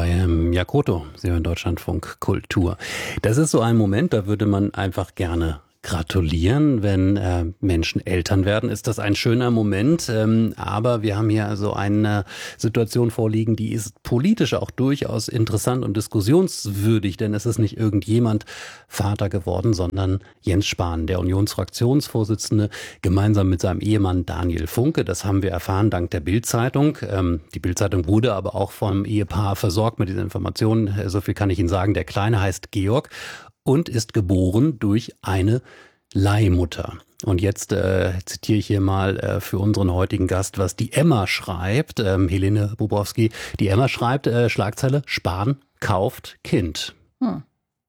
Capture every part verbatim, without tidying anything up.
bei ähm, Jakoto, Sie hören Deutschlandfunk Kultur. Das ist so ein Moment, da würde man einfach gerne gratulieren, wenn äh, Menschen Eltern werden, ist das ein schöner Moment. Ähm, aber wir haben hier also eine Situation vorliegen, die ist politisch auch durchaus interessant und diskussionswürdig, denn es ist nicht irgendjemand Vater geworden, sondern Jens Spahn, der Unionsfraktionsvorsitzende, gemeinsam mit seinem Ehemann Daniel Funke. Das haben wir erfahren dank der Bild-Zeitung. Ähm, die Bild-Zeitung wurde aber auch vom Ehepaar versorgt mit diesen Informationen. So viel kann ich Ihnen sagen. Der Kleine heißt Georg und ist geboren durch eine Leihmutter. Und jetzt äh, zitiere ich hier mal äh, für unseren heutigen Gast, was die Emma schreibt, ähm, Helene Bobrowski. Die Emma schreibt, äh, Schlagzeile, Spahn kauft Kind. Hm.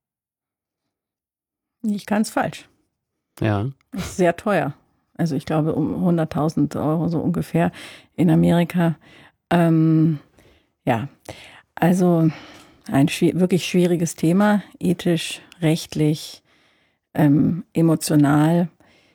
Nicht ganz falsch. Ja. Ist sehr teuer. Also ich glaube um hunderttausend Euro so ungefähr in Amerika. Ähm, ja, also ein schw- wirklich schwieriges Thema, ethisch, rechtlich, ähm, emotional.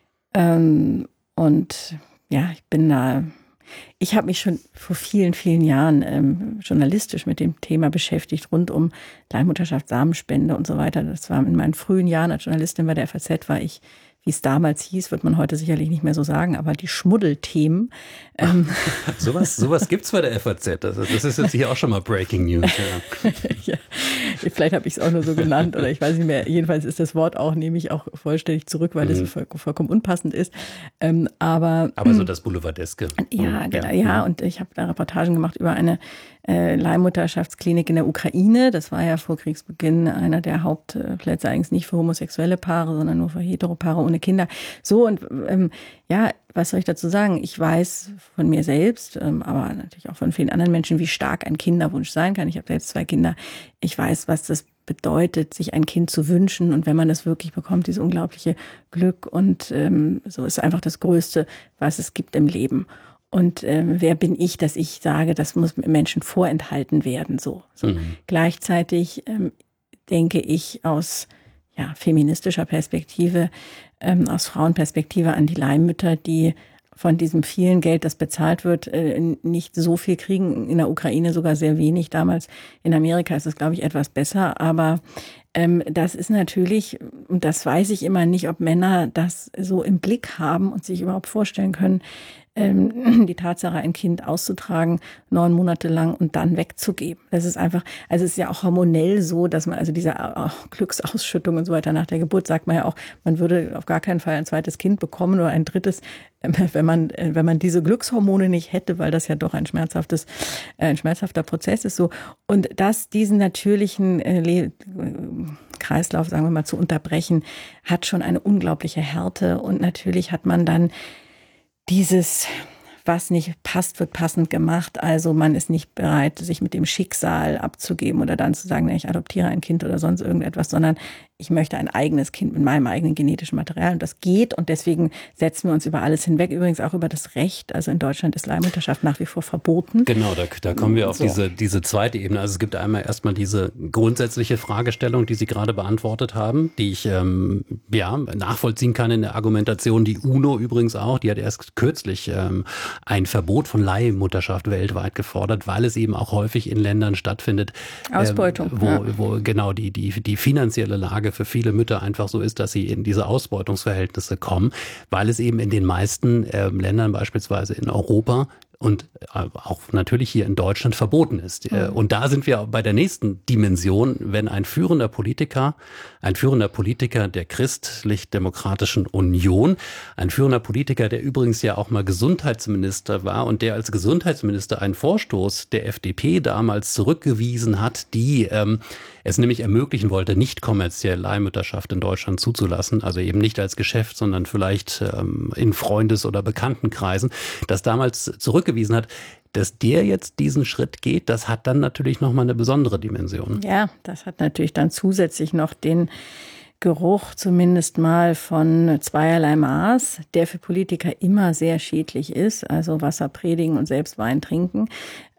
Ähm, und ja, ich bin da, ich habe mich schon vor vielen, vielen Jahren ähm, journalistisch mit dem Thema beschäftigt, rund um Leihmutterschaft, Samenspende und so weiter. Das war in meinen frühen Jahren als Journalistin bei der F A Z, war ich, wie es damals hieß, wird man heute sicherlich nicht mehr so sagen, aber die Schmuddelthemen. Ähm sowas sowas gibt es bei der F A Z. Das, das ist jetzt hier auch schon mal Breaking News. Ja. Ja, vielleicht habe ich es auch nur so genannt oder ich weiß nicht mehr. Jedenfalls ist das Wort auch, nehme ich auch vollständig zurück, weil mhm. das voll, vollkommen unpassend ist. Ähm, aber, aber so das Boulevardeske. Ja, genau, ja. ja. Und ich habe da Reportagen gemacht über eine äh, Leihmutterschaftsklinik in der Ukraine. Das war ja vor Kriegsbeginn einer der Hauptplätze, eigentlich nicht für homosexuelle Paare, sondern nur für Heteropaare ohne Kinder. So, und ähm, ja, was soll ich dazu sagen? Ich weiß von mir selbst, ähm, aber natürlich auch von vielen anderen Menschen, wie stark ein Kinderwunsch sein kann. Ich habe selbst zwei Kinder. Ich weiß, was das bedeutet, sich ein Kind zu wünschen. Und wenn man das wirklich bekommt, dieses unglaubliche Glück. Und ähm, so ist einfach das Größte, was es gibt im Leben. Und ähm, wer bin ich, dass ich sage, das muss Menschen vorenthalten werden, so. so. Mhm. Gleichzeitig ähm, denke ich aus ja, feministischer Perspektive, ähm, aus Frauenperspektive an die Leihmütter, die von diesem vielen Geld, das bezahlt wird, äh, nicht so viel kriegen. In der Ukraine sogar sehr wenig. Damals in Amerika ist es, glaube ich, etwas besser. Aber ähm, das ist natürlich, und das weiß ich immer nicht, ob Männer das so im Blick haben und sich überhaupt vorstellen können, die Tatsache, ein Kind auszutragen, neun Monate lang und dann wegzugeben. Das ist einfach, also es ist ja auch hormonell so, dass man, also diese Glücksausschüttung und so weiter nach der Geburt, sagt man ja auch, man würde auf gar keinen Fall ein zweites Kind bekommen oder ein drittes, wenn man, wenn man diese Glückshormone nicht hätte, weil das ja doch ein schmerzhaftes, ein schmerzhafter Prozess ist so. Und das, diesen natürlichen Kreislauf, sagen wir mal, zu unterbrechen, hat schon eine unglaubliche Härte. Und natürlich hat man dann dieses, was nicht passt, wird passend gemacht. Also man ist nicht bereit, sich mit dem Schicksal abzugeben oder dann zu sagen, ich adoptiere ein Kind oder sonst irgendetwas, sondern ich möchte ein eigenes Kind mit meinem eigenen genetischen Material. Und das geht. Und deswegen setzen wir uns über alles hinweg. Übrigens auch über das Recht. Also in Deutschland ist Leihmutterschaft nach wie vor verboten. Genau, da, da kommen wir auf so. diese, diese zweite Ebene. Also es gibt einmal erstmal diese grundsätzliche Fragestellung, die Sie gerade beantwortet haben, die ich ähm, ja, nachvollziehen kann in der Argumentation. Die UNO übrigens auch, die hat erst kürzlich ähm, ein Verbot von Leihmutterschaft weltweit gefordert, weil es eben auch häufig in Ländern stattfindet, Ausbeutung, ähm, wo, ja. wo genau die, die, die finanzielle Lage für viele Mütter einfach so ist, dass sie in diese Ausbeutungsverhältnisse kommen, weil es eben in den meisten äh, Ländern, beispielsweise in Europa und auch natürlich hier in Deutschland verboten ist. Mhm. Und da sind wir bei der nächsten Dimension, wenn ein führender Politiker, ein führender Politiker der Christlich-Demokratischen Union, ein führender Politiker, der übrigens ja auch mal Gesundheitsminister war und der als Gesundheitsminister einen Vorstoß der F D P damals zurückgewiesen hat, die ähm, es nämlich ermöglichen wollte, nicht kommerziell Leihmutterschaft in Deutschland zuzulassen, also eben nicht als Geschäft, sondern vielleicht ähm, in Freundes- oder Bekanntenkreisen, das damals zurückgewiesen hat, dass der jetzt diesen Schritt geht, das hat dann natürlich nochmal eine besondere Dimension. Ja, das hat natürlich dann zusätzlich noch den Geruch zumindest mal von zweierlei Maß, der für Politiker immer sehr schädlich ist, also Wasser predigen und selbst Wein trinken.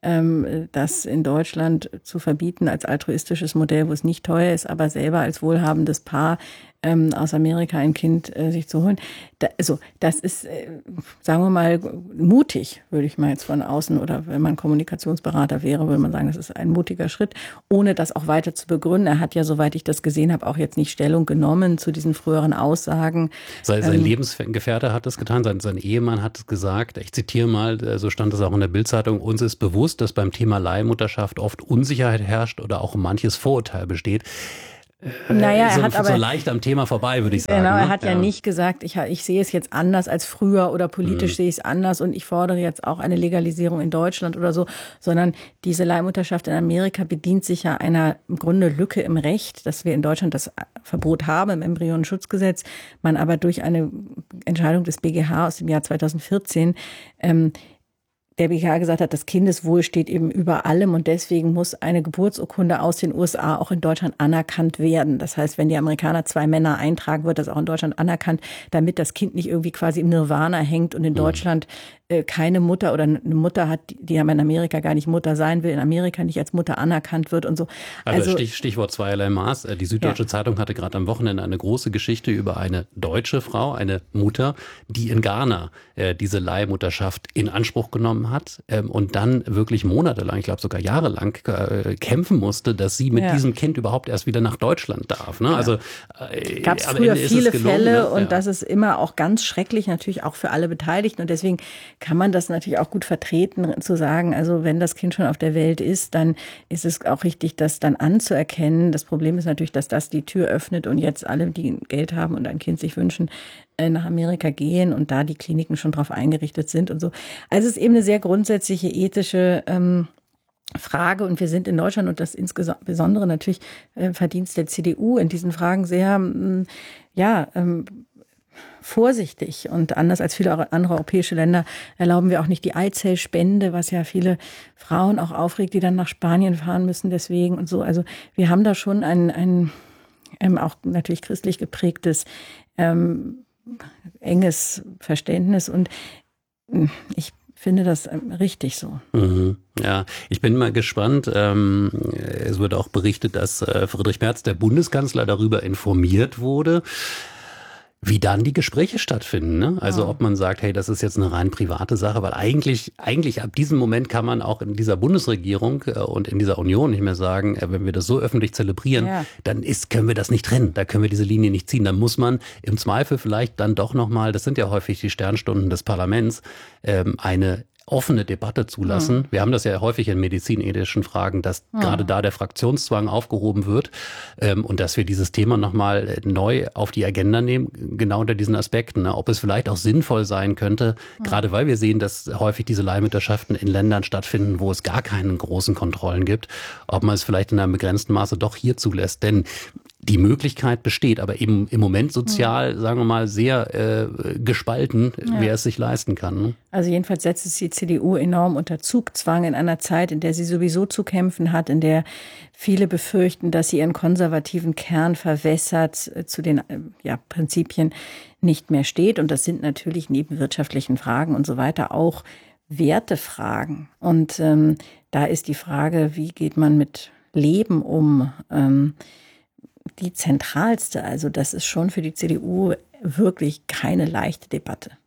ähm, das in Deutschland zu verbieten als altruistisches Modell, wo es nicht teuer ist, aber selber als wohlhabendes Paar ähm, aus Amerika ein Kind äh, sich zu holen. Da, also das ist, äh, sagen wir mal, mutig, würde ich mal jetzt von außen, oder wenn man Kommunikationsberater wäre, würde man sagen, das ist ein mutiger Schritt, ohne das auch weiter zu begründen. Er hat ja, soweit ich das gesehen habe, auch jetzt nicht Stellung genommen zu diesen früheren Aussagen. Sein, sein ähm, Lebensgefährte hat es getan, sein, sein Ehemann hat es gesagt, ich zitiere mal, so stand es auch in der Bild-Zeitung, uns ist bewusst, dass beim Thema Leihmutterschaft oft Unsicherheit herrscht oder auch manches Vorurteil besteht. Naja, er so, hat aber so leicht am Thema vorbei, würde ich sagen. Genau, er ne? hat ja, ja nicht gesagt, ich, ich sehe es jetzt anders als früher oder politisch mhm. sehe ich es anders und ich fordere jetzt auch eine Legalisierung in Deutschland oder so, sondern diese Leihmutterschaft in Amerika bedient sich ja einer im Grunde Lücke im Recht, dass wir in Deutschland das Verbot haben im Embryonenschutzgesetz, man aber durch eine Entscheidung des B G H aus dem Jahr zweitausendvierzehn ähm, der B G H gesagt hat, das Kindeswohl steht eben über allem und deswegen muss eine Geburtsurkunde aus den U S A auch in Deutschland anerkannt werden. Das heißt, wenn die Amerikaner zwei Männer eintragen, wird das auch in Deutschland anerkannt, damit das Kind nicht irgendwie quasi im Nirvana hängt und in Deutschland äh, keine Mutter oder eine Mutter hat, die aber in Amerika gar nicht Mutter sein will, in Amerika nicht als Mutter anerkannt wird und so. Also, also Stich, Stichwort zweierlei Maß. Die Süddeutsche ja. Zeitung hatte gerade am Wochenende eine große Geschichte über eine deutsche Frau, eine Mutter, die in Ghana äh, diese Leihmutterschaft in Anspruch genommen hat ähm, und dann wirklich monatelang, ich glaube sogar jahrelang äh, kämpfen musste, dass sie mit ja. diesem Kind überhaupt erst wieder nach Deutschland darf. Ne? Ja. Also äh, gab es früher viele gelungen, Fälle ne? und ja. das ist immer auch ganz schrecklich natürlich auch für alle Beteiligten und deswegen kann man das natürlich auch gut vertreten, zu sagen, also wenn das Kind schon auf der Welt ist, dann ist es auch richtig, das dann anzuerkennen. Das Problem ist natürlich, dass das die Tür öffnet und jetzt alle, die Geld haben und ein Kind sich wünschen, nach Amerika gehen und da die Kliniken schon drauf eingerichtet sind und so. Also es ist eben eine sehr grundsätzliche ethische ähm, Frage und wir sind in Deutschland und das insbesondere natürlich äh, Verdienst der C D U in diesen Fragen sehr, ähm, ja, ähm, vorsichtig und anders als viele andere europäische Länder erlauben wir auch nicht die Eizellspende, was ja viele Frauen auch aufregt, die dann nach Spanien fahren müssen deswegen und so. Also wir haben da schon ein, ein ähm, auch natürlich christlich geprägtes ähm, enges Verständnis und ich finde das richtig so. Mhm. Ja, ich bin mal gespannt. Ähm, es wird auch berichtet, dass äh, Friedrich Merz, der Bundeskanzler, darüber informiert wurde, wie dann die Gespräche stattfinden. Ne? Also ja. ob man sagt, hey, das ist jetzt eine rein private Sache, weil eigentlich, eigentlich ab diesem Moment kann man auch in dieser Bundesregierung äh, und in dieser Union nicht mehr sagen, äh, wenn wir das so öffentlich zelebrieren, ja. dann ist, können wir das nicht trennen. Da können wir diese Linie nicht ziehen. Dann muss man im Zweifel vielleicht dann doch nochmal, das sind ja häufig die Sternstunden des Parlaments, ähm, eine offene Debatte zulassen. Mhm. Wir haben das ja häufig in medizinethischen Fragen, dass mhm. gerade da der Fraktionszwang aufgehoben wird ähm, und dass wir dieses Thema nochmal neu auf die Agenda nehmen, genau unter diesen Aspekten. Ne? Ob es vielleicht auch sinnvoll sein könnte, mhm. gerade weil wir sehen, dass häufig diese Leihmutterschaften in Ländern stattfinden, wo es gar keine großen Kontrollen gibt, ob man es vielleicht in einem begrenzten Maße doch hier zulässt. Denn die Möglichkeit besteht, aber eben im Moment sozial, mhm. sagen wir mal, sehr äh, gespalten, ja. wer es sich leisten kann. Ne? Also jedenfalls setzt es die C D U enorm unter Zugzwang in einer Zeit, in der sie sowieso zu kämpfen hat, in der viele befürchten, dass sie ihren konservativen Kern verwässert, äh, zu den äh, ja, Prinzipien nicht mehr steht. Und das sind natürlich neben wirtschaftlichen Fragen und so weiter auch Wertefragen. Und ähm, da ist die Frage, wie geht man mit Leben um, ähm, die zentralste. Also das ist schon für die C D U wirklich keine leichte Debatte.